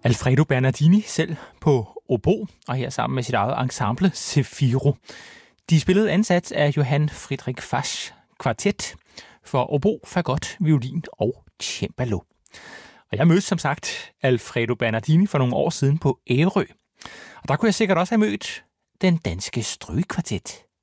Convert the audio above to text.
Alfredo Bernardini selv på obo, og her sammen med sit eget ensemble Zefiro. De spillede ansats af Johann Friedrich Fasch kvartet for obo, fagot, violin og cembalo. Og jeg mødte som sagt Alfredo Bernardini for nogle år siden på Ærø. Og der kunne jeg sikkert også have mødt den danske strygekvartet